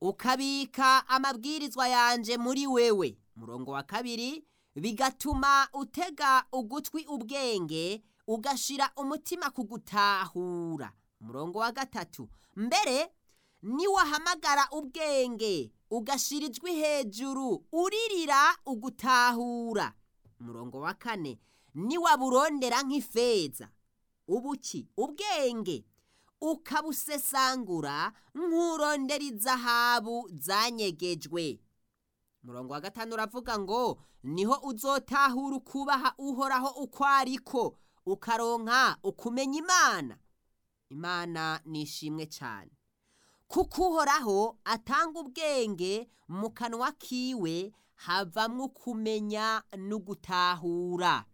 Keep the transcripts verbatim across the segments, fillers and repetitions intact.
ukabika amabwirizwa yanje muri wewe. Murongo wa kabiri, bigatuma utega ugutwi ubwenge ugashira umutima kugutahura. Murongo wa gatatu, mbere niwahamagara ubwenge ugashira ijwi hejuru uririra ugutahura. Murongo wa kane, niwaburondera nk'ifeza ubuki ubwenge ukabusesangura nk'urondera izahabu zanyegejwe. Murongo wa gatanu uravuga ngo niho uzotahura ukubaha uhoraho uko ariko ukaronka ukumenya Imana. Imana nishimwe cyane kuko uhoraho atanga ubwenge, mu kanwa kiwe havamwo kumenya no gutahura.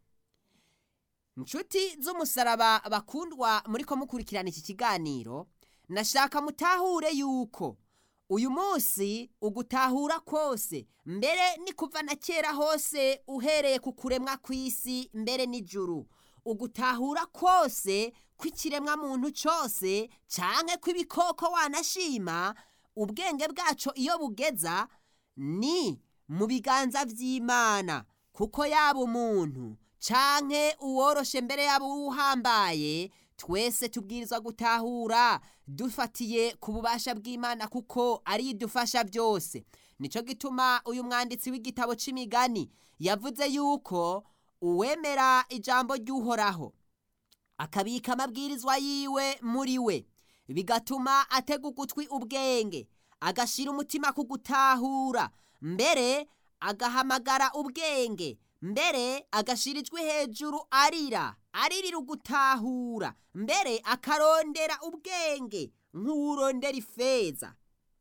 Nshuti z'umusaraba bakundwa muri ko mukurikirana iki kiganiro, nashaka mutahure yuko uyu munsi ugutahura kose mbere ni kuva na kera hose uhereye ku kuremwa kw'isi mbere n'ijuru, ugutahura kose kw'ikiremwa muntu cyose canke kw'ibikoko wanashima, ubwenge bwaco iyo bugeza ni mu biganza vy'Imana, kuko yaba umuntu canke uworoshe mbere yabo uhambaye, twese tubwirizwa gutahura dufatiye ku bubasha bw'Imana kuko ari idufasha byose. Nico gituma uyu mwanditsi w'igitabo c'imigani yavuze yuko uwemera ijambo ry'uhoraho akabika amabwirizwa yiwe muri we, bigatuma atega ugutwi ubwenge agashira umutima ku gutahura, mbere agahamagara ubwenge, mbere agashira ijwi hejuru arira aririra ugutahura, mbere akarondera ubwenge nk'urondera ifeza,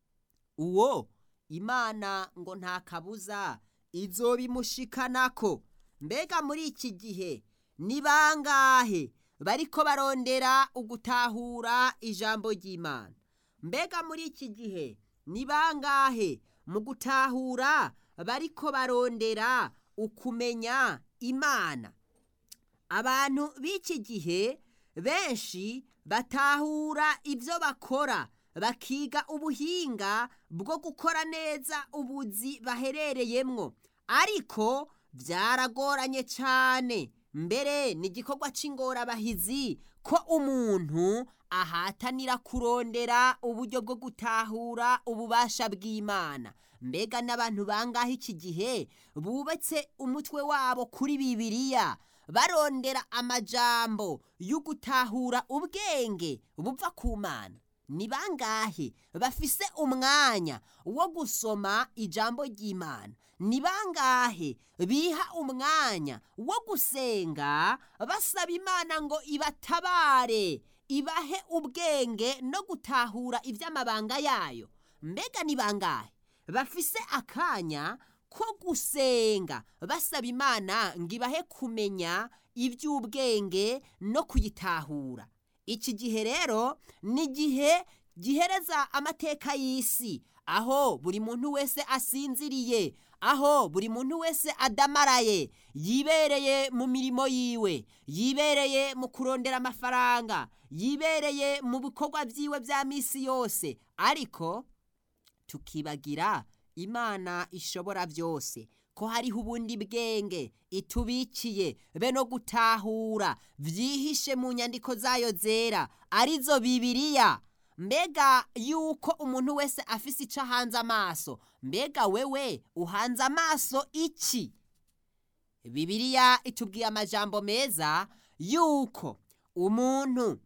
uwo Imana ngo nta kabuza izobimushikanako. Mbega muri iki gihe ni bangahe bariko barondera ugutahura ijambo ry'Imana? Mbega muri iki gihe ni bangahe mu gutahura bariko barondera ukumenya Imana? Abantu b'iki gihe benshi batahura ibyo bakora, bakiga ubuhinga bwo gukora neza ubuzi baherereyemwo, ariko byaragoranye cyane, mbere ni igikorwa c'ingorabahizi ko umuntu ahatanira kurondera uburyo bwo gutahura ububasha bw'Imana. Mbega n'abantu bangahe iki gihe bubatse umutwe wabo kuri Bibiliya, barondera amajambo y'ugutahura ubwenge buva ku Mana? Ni bangahe bafise umwanya wo gusoma ijambo ry'Imana? Ni bangahe biha umwanya wo gusenga basaba Imana ngo ibatabare, ibahe ubwenge no gutahura iby'amabanga yayo? Mbega ni bangahe bafise akanya ko gusenga basaba Imana ngo ibahe kumenya iby'ubwenge no kuyitahura? Iki gihe rero ni gihe gihereza amateka y'isi, aho buri muntu wese asinziriye, aho buri muntu wese adamaraye, yibereye mu mirimo yiwe, yibereye mu kurondera amafaranga, yibereye mu bikorwa byiwe bya misi yose, ariko tukibagira Imana ishobora byose, ko hariho ubundi bwenge itubikiye be no gutahura vyihishe mu nyandiko zayo zera arizo Bibiliya. Mbega yuko umuntu wese afise ico hanze amaso, mbega wewe uhanze amaso iki? Bibiliya itubwiye amajambo meza yuko umuntu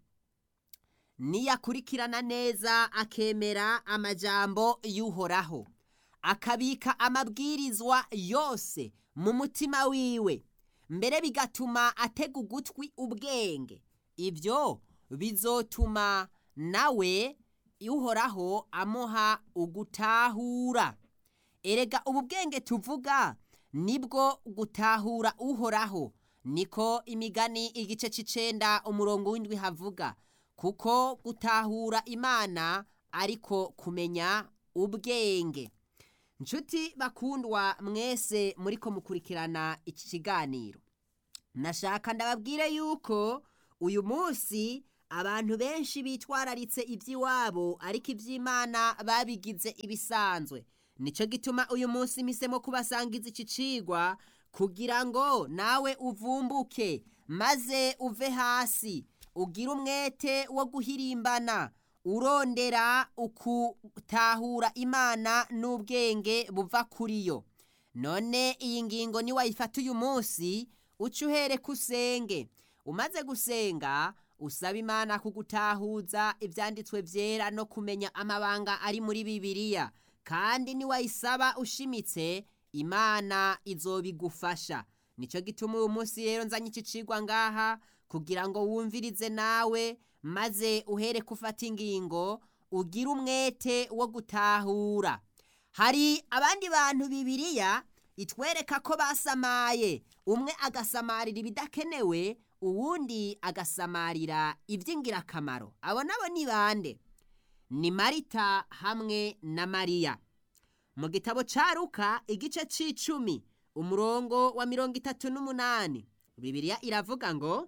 niyakurikirana neza akemera amajambo y'uhoraho, akabika amabwirizwa yose mu mutima wiwe, mbere bigatuma atega ugutwi ubwenge, ibyo bizotuma nawe uhoraho amuha ugutahura. Erega ubu bwenge tuvuga nibwo gutahura uhoraho, niko imigani igice c'icenda umurongo w'indwi havuga, kuko gutahura Imana ariko kumenya ubwenge. Nshuti bakundwa mwese muriko mukurikirana iki kiganiro, nashaka ndababwire yuko uyu munsi abantu benshi bitwararitse iby'iwabo ariko iby'Imana babigize ibisanzwe. Nico gituma uyu munsi mpisemo kubasangiza iki cigwa kugira ngo nawe uvumbuke maze uve hasi ugire umwete wo guhirimbana urondera ukutahura Imana n'ubwenge buva kuri yo. None iyi ngingo ni wayifata uyu munsi uca uhere kusenge. Umaze gusenga usaba Imana kugutahuza ivyanditswe vyera no kumenya amabanga ari muri Bibiliya, kandi ni wayisaba ushimitse Imana izobigufasha. Nico gituma uyu munsi rero nzanye iki cigwa ngaha kugira ngo wumvirize nawe maze uhere kufata ingingo ugira umwete wo gutahura. Hari abandi bantu Bibiliya itwereka ko basamaye, umwe agasamarira ibidakenewe uwundi agasamarira ivy'ingirakamaro. Abo nabo ni bande? Ni Marita hamwe na Mariya. Mu gitabo ca Luka igice c'icumi umurongo wa mirongo itatu n'umunani Bibiliya iravuga ngo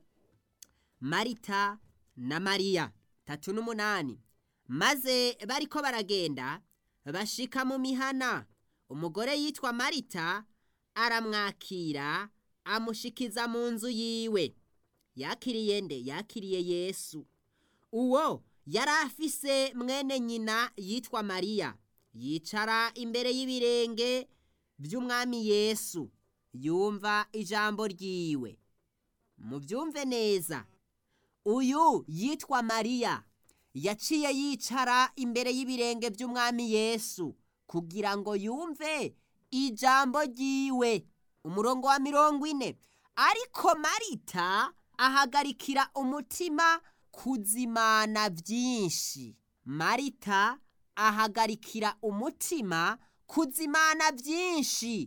Marita na Mariya tatu n'umunani. Maze bariko baragenda bashika mu mihana, umugore yitwa Marita aramwakira amushikiza mu nzu yiwe. Yakiriye nde? Yakiriye Yesu. Uwo yari afise mwene nyina yitwa Mariya, yicara imbere y'ibirenge vy'umwami Yesu yumva ijambo ryiwe. Muvyumve neza, uyu yitwa Mariya yaciye yicara imbere y'ibirenge vy'umwami Yesu kugira ngo yumve ijambo ryiwe. Umurongo wa mirongo ine. Ariko Marita ahagarikira umutima kuzimana vyinshi. Marita ahagarikira umutima kuzimana vyinshi.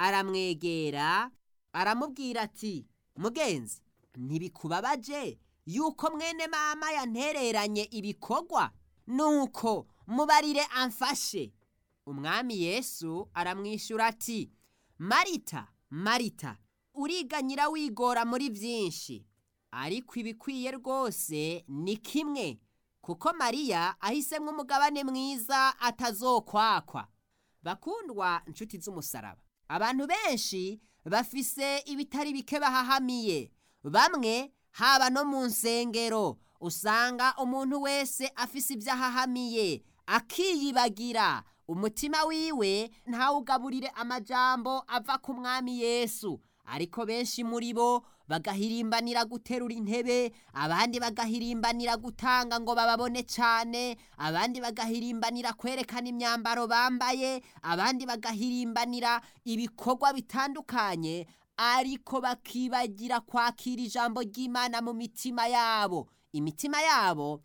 Aramwegera aramubwira ati, mugenzi, ntibikubabaje yuko mwene mama yantereranye ibikorwa? Nuko mubarire amfashe. Umwami Yesu aramwishura ati, Marita, Marita, uriganyira wigora muri vyinshi, ariko ibikwiye rwose ni kimwe, kuko Mariya ahisemwo umugabane mwiza atazokwakwa. Bakundwa nshuti z'umusaraba, abantu benshi bafise ibitari bike bahahamiye. Bamwe haba no mu nsengero usanga umuntu wese afise ibyo ahahamiye akiyibagira. Umutima wiwe ntawugaburire amajambo ava ku mwami Yesu. Ariko benshi muri bo bagahirimbanira guterura intebe, abandi bagahirimbanira gutanga ngo bababone cyane, abandi bagahirimbanira kwerekana imyambaro bambaye, abandi bagahirimbanira ibikorwa bitandukanye, ariko bakibagira kwakira ijambo ry'Imana mu mitima yabo. Imitima yabo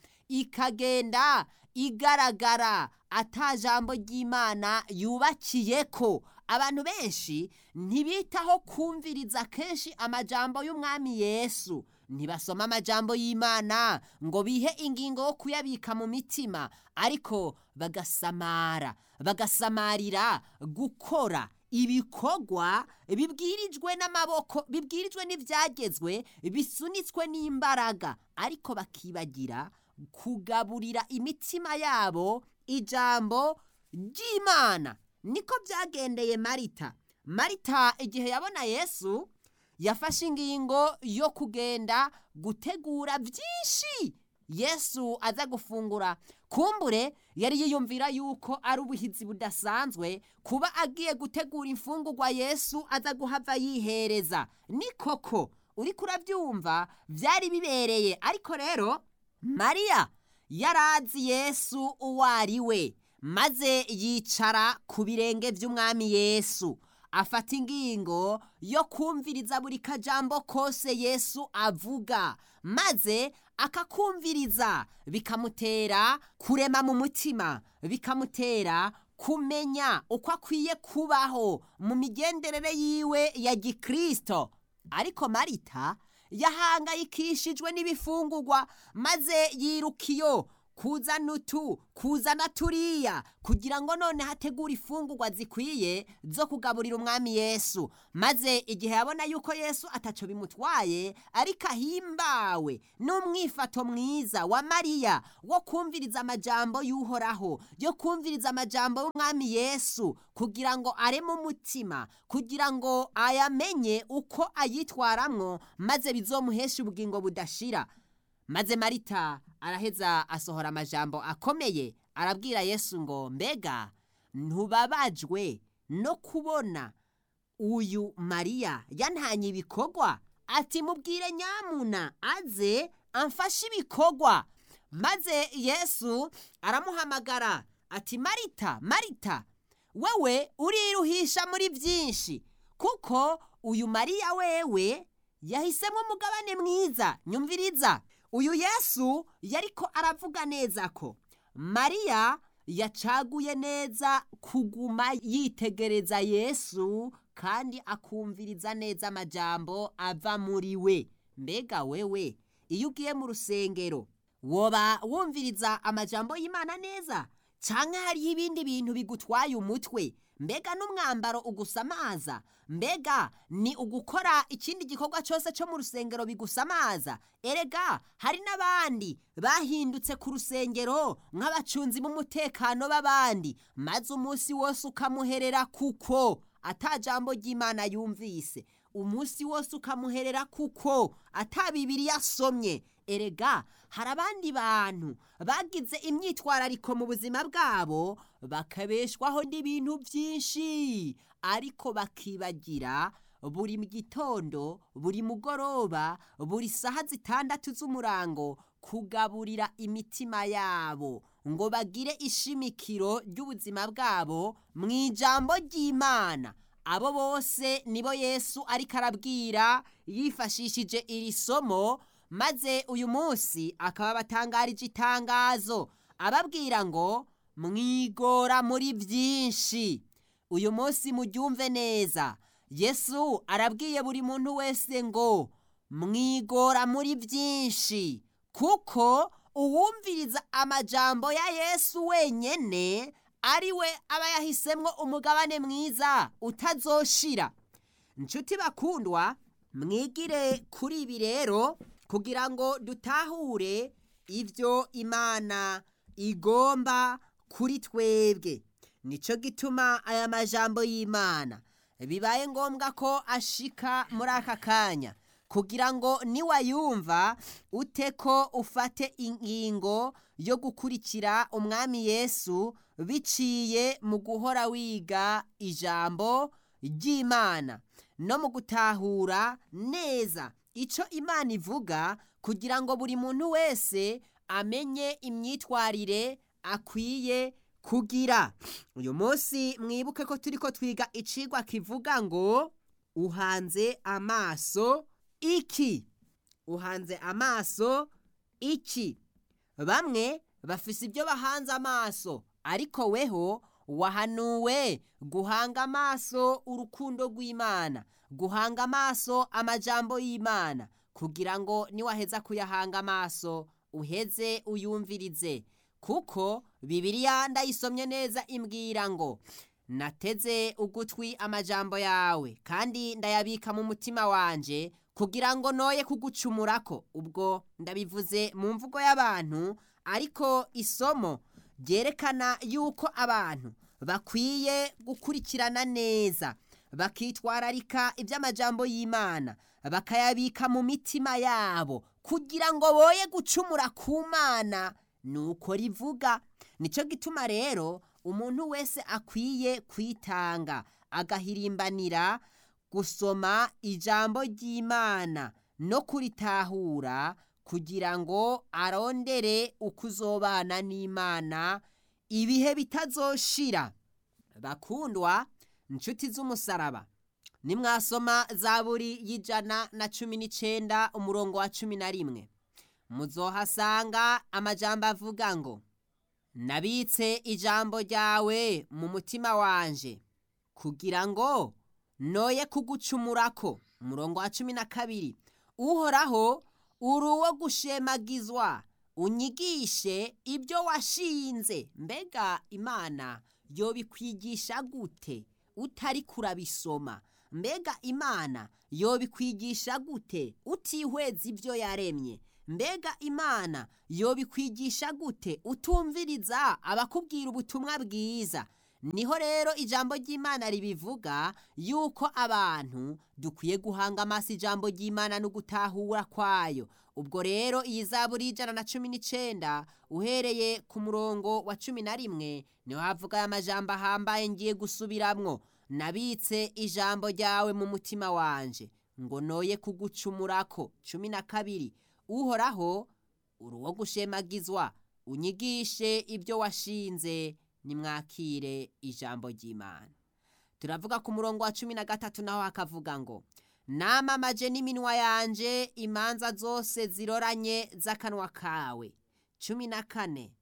ikagenda igaragara ata jambo ry'Imana yubakiyeko. Abantu benshi ntibitaho kumviriza kenshi amajambo y'umwami Yesu, ntibasoma amajambo y'Imana ngo bihe ingingo yo kuyabika mu mitima, ariko bagasamara bagasamarira gukora ibikorwa bibwirijwe n'amaboko, bibwirijwe n'ivyagezwe, bisunitswe n'imbaraga, ariko bakibagira kugaburira imitima yabo ijambo ry'Imana. Niko byagendeye Marita. Marita igihe yabona Yesu yafashe ingingo yo kugenda gutegura byinshi Yesu aza gufungura. Kumbure yari yiyumvira yuko ari ubuhizi budasanzwe kuba agiye gutegura imfungurwa Yesu aza guhava yihereza. Ni koko uri kurabyumva byari bibereye, ariko rero Mariya yarazi Yesu uwari we, maze yicara ku birenge by'umwami Yesu, afata ingingo yo kumviriza buri kajambo kose Yesu avuga, maze akakumviriza bikamutera kurema mu mutima, bikamutera kumenya uko akwiye kubaho mu migenderere yiwe ya gikristo. Ariko Marita yahangayikishijwe n'ibifungurwa, maze yirukiyo kuzana utu kuzana turiya kugira ngo none hategura ifungurwa zikwiye zo kugaburira umwami Yesu. Maze igihe yabona yuko Yesu ataco bimutwaye ariko ahimbawe n'umwifato mwiza wa Mariya wo kumviriza amajambo y'Uhoraho, yo kumviriza amajambo y'umwami Yesu kugira ngo areme umutima, kugira ngo ayamenye uko ayitwaramwo maze bizomuhesha ubugingo budashira. Maze Marita araheza asohora amajambo akomeye arabwira Yesu ngo mbega ntubabajwe no kubona uyu Mariya yantanye ibikorwa? Ati mubwire nyamuna aze amfashe ibikorwa. Maze Yesu aramuhamagara ati Marita, Marita, wewe uriruhisha muri byinshi, kuko uyu Mariya wewe yahisemo umugabane mwiza. Nyumviriza, uyu Yesu yariko aravuga neza ko Mariya yacaguye neza kuguma yitegereza Yesu kandi akumviriza neza amajambo ava muri we. Mbega wewe iyo ugiye mu rusengero woba wumviriza amajambo y'Imana neza, canke hariho ibindi bintu bigutwaye umutwe? Mbega n'umwambaro ugusamaza? Mbega ni ugukora ikindi gikorwa cyose cyo mu rusengero bigusamaza? Erega hari n'abandi bahindutse ku rusengero nk'abacunzi b'umutekano b'abandi, maze umunsi wose ukamuherera kuko ata jambo ry'Imana yumvise, umunsi wose ukamuherera kuko ata Bibiliya asomye. Erega hari abandi bantu bagize imyitwarariko mu buzima bwabo bakabeshwaho n'ibintu byinshi, ariko bakibagira buri gitondo, buri mugoroba, buri saha zitandatu z'umurango kugaburira imitima yabo ngo bagire ishimikiro ry'ubuzima bwabo mu ijambo ry'Imana. Abo bose nibo Yesu ariko arabwira yifashishije iri somo, maze uyu munsi akaba batangarije itangazo ababwira ngo mwigora muri byinshi. Uyu munsi muryumve neza, Yesu arabwiye buri muntu wese ngo mwigora muri byinshi, kuko uwumviriza amajambo ya Yesu wenyene ari we aba yahisemwo umugabane mwiza utazoshira. Nshuti bakundwa, mwigire kuri ibi rero kugira ngo dutahure ibyo Imana igomba kuri twebwe. Nico gituma aya majambo y'Imana bibaye ngombwa ko ashika muri aka kanya, kugira ngo niwayumva uteko ufate ingingo yo gukurikira umwami Yesu biciye mu guhora wiga ijambo ry'Imana no mu gutahura neza ico Imana ivuga, kugira ngo buri muntu wese amenye imyitwarire akwiye kugira. Uyu munsi mwibuke ko turiko twiga icigwa kivuga ngo uhanze amaso iki? Uhanze amaso iki? Bamwe bafise ibyo bahanze amaso, ariko weho wahanuwe guhanga amaso urukundo rw'Imana, guhanga amaso amajambo y'Imana, kugira ngo niwaheza kuyahanga amaso uheze uyumvirize. Kuko Bibiliya ndayisomye neza imbwira ngo nateze ugutwi amajambo yawe kandi ndayabika mu mutima wanje kugira ngo noye kugucumurako. Ubwo ndabivuze mu mvugo y'abantu, ariko isomo ryerekana yuko abantu bakwiye gukurikirana neza, bakitwararika iby'amajambo y'Imana, bakayabika mu mitima yabo kugira ngo boye gucumura ku Mana nuko rivuga. Nico gituma rero umuntu wese akwiye kwitanga agahirimbanira gusoma ijambo ry'Imana no kuritahura, kugira ngo arondere ukuzobana n'Imana ibihe bitazoshira. Bakundwa, inshuti z'umusaraba, nimwasoma Zaburi y'ijana na cumi n'icenda umurongo wa cumi na rimwe, muzohasanga amajambo avuga ngo nabitse ijambo ryawe mu mutima wanje kugira ngo noye kugucumurako. Umurongo wa cumi na kabiri, Uhoraho uri uwo gushemagizwa unyigishe ibyo washinze. Mbega Imana yobikwigisha gute utari kurabisoma? Mbega Imana yobikwigisha gute utihweza ibyo yaremye? Mbega Imana yobikwigisha gute utumviriza abakubwira ubutumwa bwiza? Niho rero ijambo ry'Imana ribivuga yuko abantu dukwiye guhanga amaso ijambo ry'Imana no gutahura kwayo. Ubwo rero iyi Zaburi y'ijana na cumi n'icenda uhereye ku murongo wa cumi na rimwe niho havuga aya majambo ahambaye ngiye gusubiramwo. Nabitse ijambo ryawe mu mutima wanje ngo noye kugucumurako. cumi na kabiri Uhoraho uri uwo gushemagizwa, unyigishe ibyo washinze, nimwakire ijambo ry'Imana. Turavuga ku murongo wa cumi na gatatu naho hakavuga ngo namamaje n'iminwa yanje imanza zose ziroranye z'akanwa kawe. cumi na kane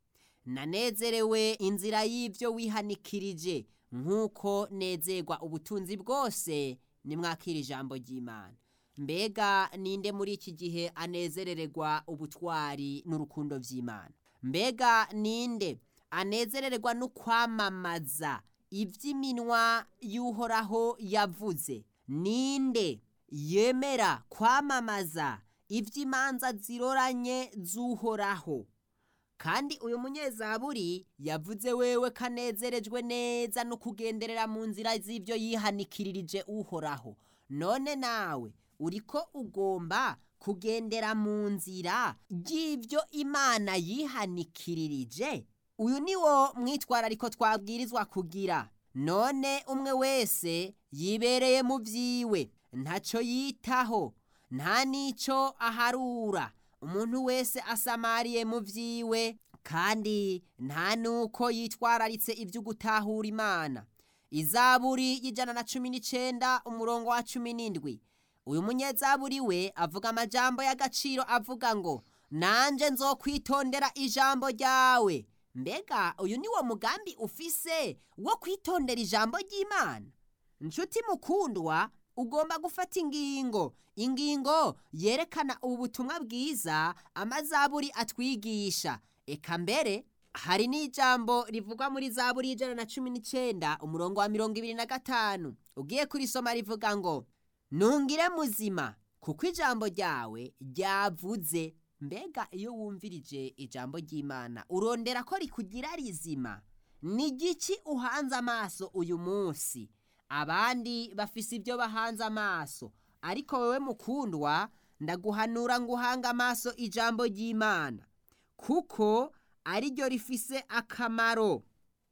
nanezerewe inzira y'ibyo wihanikirije nk'uko nezerwa ubutunzi bwose, nimwakire ijambo ry'Imana. Mbega ninde muri iki gihe anezerererwa ubutwari n'urukundo vy'Imana? Mbega ninde anezerererwa no kwamamaza ivy'iminwa y'Uhoraho yavuze? Ninde yemera kwamamaza ivy'imanza ziroranye z'Uhoraho? Kandi uyu munyezaburi yavuze wewe kanezerejwe neza no kugenderera mu nzira z'ibyo yihanikirije Uhoraho. None nawe uriko ugomba kugendera mu nzira y'ibyo Imana yihanikirije? Uyu niwo mwitwarariko twabwirizwa kugira. None umwe wese yibereye mu vyiwe, ntaco yitaho, nta nico aharura. Umuntu wese asamariye mu vyiwe kandi nta nuko yitwararitse ibyo gutahura Imana. Izaburi y'ijana na cumi n'icenda umurongo wa cumi n'indwi uyu munyezaburi we avuga amajambo y'agaciro avuga ngo nanje nzokwitondera ijambo ryawe. Mbega uyu niwo mugambi ufise wo kwitondera ijambo ry'Imana? Nshuti mukundwa, ugomba gufata ingingo ingingo yerekana ubutumwa bwiza amazaburi atwigisha. Eka mbere hari n'ijambo rivugwa muri Zaburi y'ijana na cumi n'icenda umurongo wa mirongo ibiri na gatanu ugiye kurisoma rivuga ngo nungire muzima kuko ijambo ryawe ryavuze. Mbega iyo wumvirije ijambo ry'Imana urondera ko rikugira rizima? Ni giki uhanze amaso uyu munsi? Abandi bafise ibyo bahanze amaso, ariko wewe mukundwa ndaguhanura ngo uhange amaso ijambo ry'Imana kuko ari ryo rifise akamaro.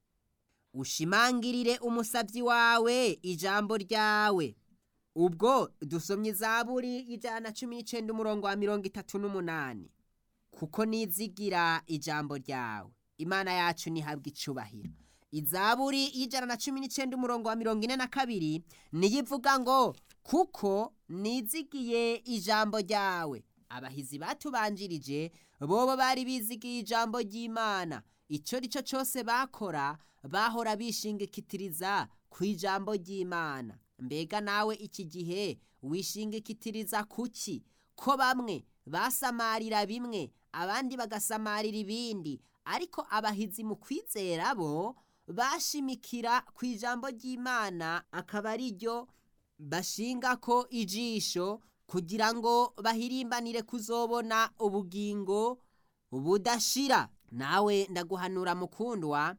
Ushimangirire umusavyi wawe ijambo ryawe. Ubwo dusomye Zaburi y'ijana na cumi n'icenda umurongo wa mirongo itatu n'umunani kuko nizigira ijambo ryawe. Imana yacu nihabwa icubahiro. Izaburi y'ijana na cumi n'icenda umurongo wa mirongo ine na kabiri niyivuga ngo kuko nizigiye ijambo ryawe. Abahizi batubanjirije bobo bari bizigiye ijambo ry'Imana. Ico rico cose bakora bahora bishingikitiriza ku ijambo ry'Imana. Mbega nawe iki gihe wishingikitiriza kuki? Ko bamwe basamarira bimwe abandi bagasamarira ibindi, ariko abahizi mu kwizera bo bashimikira ku ijambo ry'Imana, akaba ari ryo bashingako ijisho kugira ngo bahirimbanire kuzobona ubugingo budashira. Nawe ndaguhanura mukundwa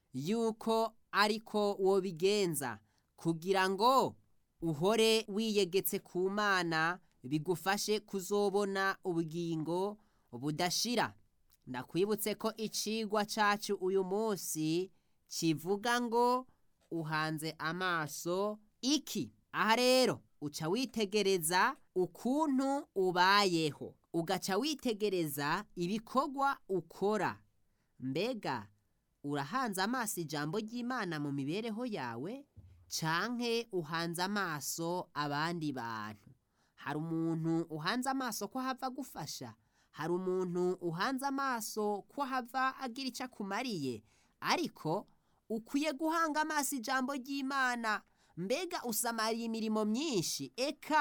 yuko ariko wobigenza kugira ngo uhore wiyegetse ku Mana, bigufashe kuzobona ubugingo budashira. Ndakwibutse ko icigwa cacu uyu munsi kivuga ngo uhanze amaso iki? Aha rero uca witegereza ukuntu ubayeho, ugaca witegereza ibikorwa ukora. Mbega urahanze amaso ijambo ry'Imana mu mibereho yawe canke uhanze amaso abandi bantu? Hari umuntu uhanze amaso ko hava gufasha, hari umuntu uhanze amaso ko hava agira ico akumariye, ariko ukwiye guhanga amaso ijambo ry'Imana. Mbega usamariye imirimo myinshi, eka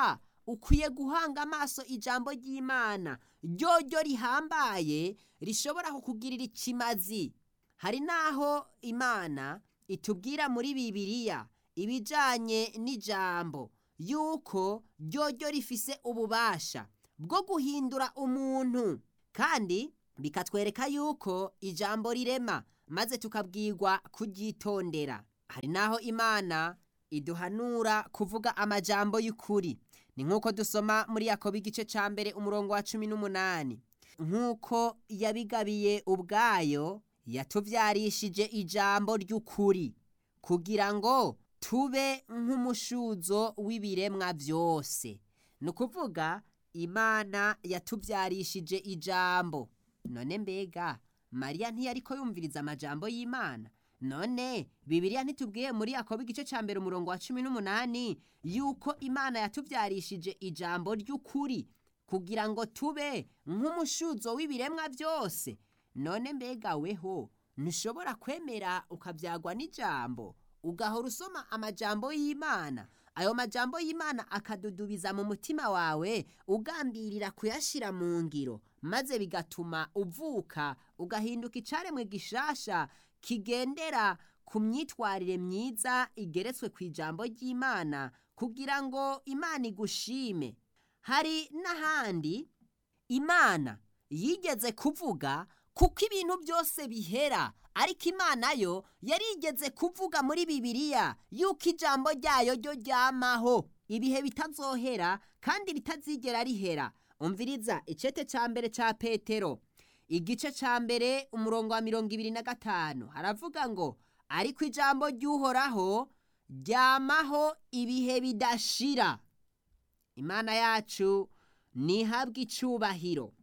ukwiye guhanga amaso ijambo ry'Imana ryoryo rihambaye rishobora kukugirira ikimazi. Hari naho Imana itubwira muri Bibiliya ibijanye n'ijambo yuko ryoryo rifise ububasha bwo guhindura umuntu, kandi bikatwereka yuko ijambo rirema maze tukabwirwa kuryitondera. Hari naho Imana iduhanura kuvuga amajambo y'ukuri. Ni nk'uko dusoma muri Yakobo igice ca mbere umurongo wa cumi n'umunani. Nk'uko yabigabiye ubwayo yatuvyarishije ijambo ry'ukuri kugira ngo tube nk'umushuzo w'ibiremwa vyose. Ni ukuvuga Imana yatuvyarishije ijambo. None mbega Mariya ntiyariko yumviriza amajambo y'Imana? None Bibiliya ntitubwiye muri Yakobo igice ca mbere umurongo wa cumi n'umunani yuko Imana yatuvyarishije ijambo ry'ukuri kugira ngo tube nk'umushuzo w'ibiremwa vyose? None mbega weho ntushobora kwemera ukavyagwa n'ijambo ugahora usoma amajambo y'Imana, ayo majambo y'Imana akadudubiza mu mutima wawe ugambirira kuyashira mu ngiro, maze bigatuma uvuka ugahinduka icaremwe gishasha kigendera ku myitwarire myiza igeretswe ku ijambo ry'Imana kugira ngo Imana igushime. Hari n'ahandi Imana yigeze kuvuga kuko ibintu byose bihera, ariko Imana yo yarigeze kuvuga muri Bibiliya yuko ijambo ryayo ryo ryamaho ibihe bitazohera kandi ritazigera rihera. Umviriza icete ca mbere ca Petero igice ca mbere umurongo wa mirongo ibiri na gatanu, haravuga ngo ariko ijambo ry'Uhoraho ryamaho ibihe bidashira. Imana yacu nihabwe icubahiro.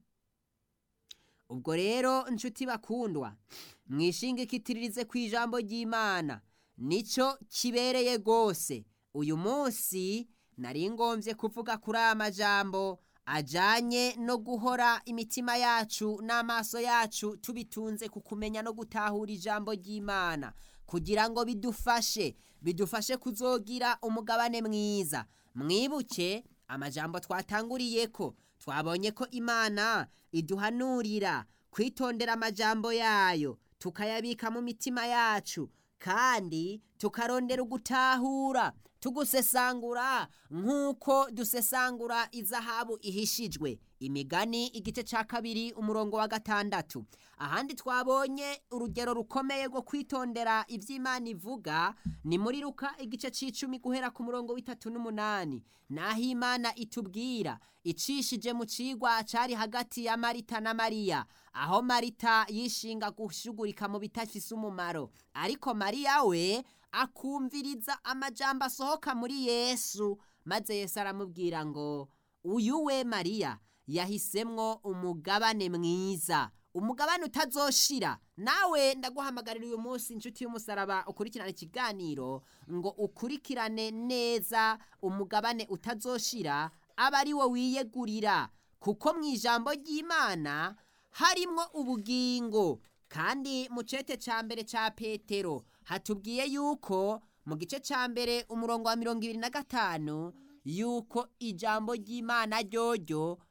Ubwo rero nshuti bakundwa, mwishingikiririze ku ijambo ry'Imana, nico kibereye gose. Uyu munsi nari ngomvye kuvuga kuri aya majambo ajanye no guhora imitima yacu n'amaso yacu tubitunze ku kumenya no gutahura ijambo ry'Imana kugira ngo bidufashe bidufashe kuzogira umugabane mwiza. Mwibuke amajambo twatanguriyeko, twabonye ko Imana iduhanurira kwitondera amajambo yayo tukayabika mu mitima yacu, kandi tukarondera ugutahura tugusesangura nk'uko dusesangura izahabu ihishijwe. Imigani igice ca kabiri umurongo wa gatandatu. Ahandi twabonye urugero rukomeye rwo kwitondera ivy'Imana ivuga ni muri Luka igice c'icumi guhera ku murongo w'itatu n'umunani, naho Imana itubwira icishije mu cigwa cari hagati ya Marita na Mariya, aho Marita yishinga gushugurika mu bitafise umumaro, ariko Mariya we akumviriza amajambo asohoka muri Yesu, maze Yesu aramubwira ngo uyu we Mariya yahisemwo umugabane mwiza, umugabane utazoshira. Nawe ndaguhamagarira uyu munsi inshuti y'umusaraba ukurikirane ikiganiro ngo ukurikirane neza umugabane utazoshira, aba ari wo wiyegurira, kuko mu ijambo ry'Imana harimwo ubugingo. Kandi mu cete ca mbere ca Petero hatubwiye yuko mu gice ca mbere umurongo wa mirongo ibiri na gatanu yuko ijambo ry'Imana ryoryo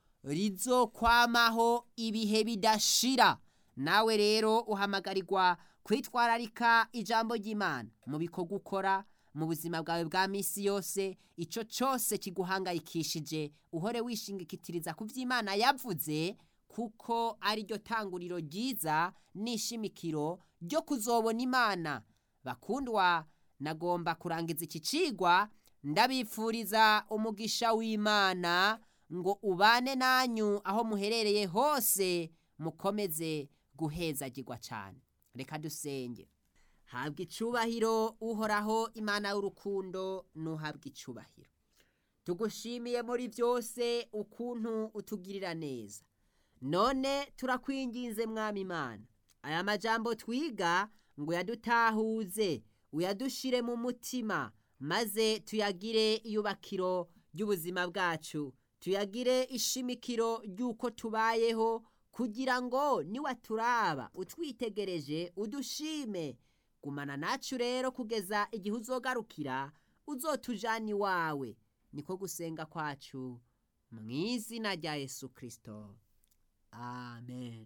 rizokwamaho ibihe bidashira. Nawe rero uhamagarirwa kwitwararika ijambo ry'Imana mu bikorwa ukora mu buzima bwawe bwa misi yose. Ico cose kiguhangayikishije uhore wishingikitiriza ku vy'Imana yavuze, kuko ari ryo tanguriro ryiza n'ishimikiro ryo kuzobona Imana. Bakundwa, nagomba kurangiza iki cigwa ndabifuriza umugisha w'Imana ngo ubane nanyu aho muherereye hose, mukomeze guhezagirwa cane. Reka dusenge. Habwa icubahiro Uhoraho, Imana y'urukundo, nuhabwa icubahiro. Tugushimiye muri vyose ukuntu utugirira neza. None turakwinginze Mwami Imana, aya majambo twiga ngo yadutahuze, uyadushire mu mutima, maze tuyagire iyubakiro ry'ubuzima bwacu, tuyagire ishimikiro ry'uko tubayeho, kugira ngo niwaturaba utwitegereje udushime. Gumana nacu rero kugeza igihe uzogarukira, uzotujana iwawe. niko gusenga kwacu mu izina rya Yesu Kristo, amen.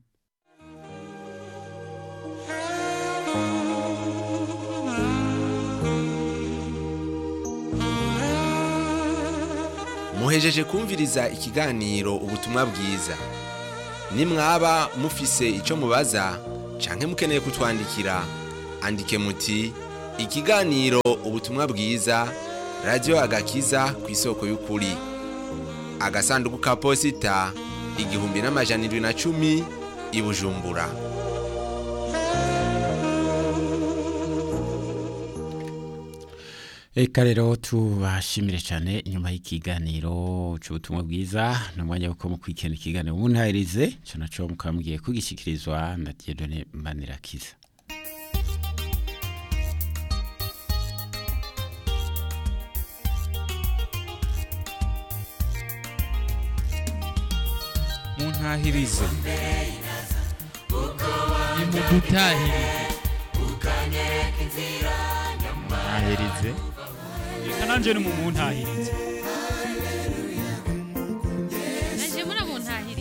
muhejeje kumviriza ikiganiro ubutumwa bwiza. Nimwaba mufise ico mubaza canke mukeneye kutwandikira, andike muti ikiganiro ubutumwa bwiza, Radio Agakiza kw'isoko y'ukuri, agasanduku ka posita igihumbi n'amajana indwi na cumi i Bujumbura. Eka rero tubashimire cyane inyuma y'ikiganiro cy'ubutumwa bwiza n'umwanya wo mukwikena ikiganiro muntahirize cyo naco mukambwiye kugishikirizwa na Dieudonné Manirakiza. muntahirize imudutahirize ukanyereka inzira nyamahirize reka nanje ni mu muntahirize.